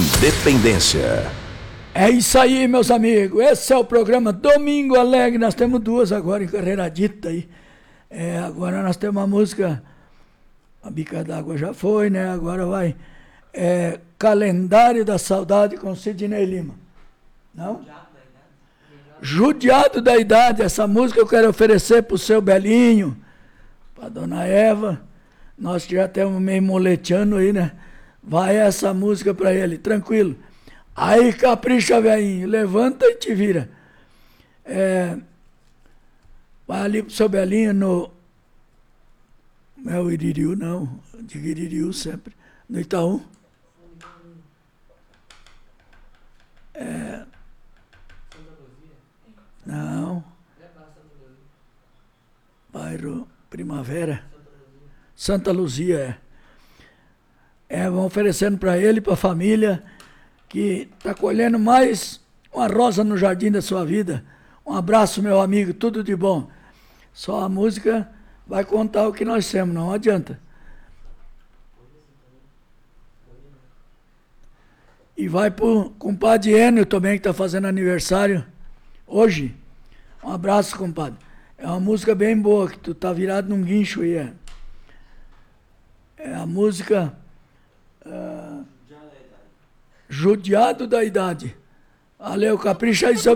Independência. É isso aí, meus amigos. Esse é o programa Domingo Alegre. Nós temos duas agora em carreiradita aí. Agora nós temos uma música, A Bica d'Água já foi, né? Agora vai Calendário da Saudade com Sidney Lima. Não? Judiado da Idade. Essa música eu quero oferecer pro seu Belinho, pra dona Eva. Nós já temos meio moleteando aí, né? Vai essa música pra ele, tranquilo. Aí capricha, velhinho, levanta e te vira. Vai ali pro seu Belinho no... Não é o Iririu, não. Digo Iririu sempre. No Itaú. Não. Bairro Primavera. Santa Luzia, vão oferecendo para ele, para a família, que está colhendo mais uma rosa no jardim da sua vida. Um abraço, meu amigo, tudo de bom. Só a música vai contar o que nós temos, não adianta. E vai para o compadre Enio também, que está fazendo aniversário hoje. Um abraço, compadre. É uma música bem boa, que tu tá virado num guincho aí, É a música Judiado da Idade. Valeu, capricha aí, seu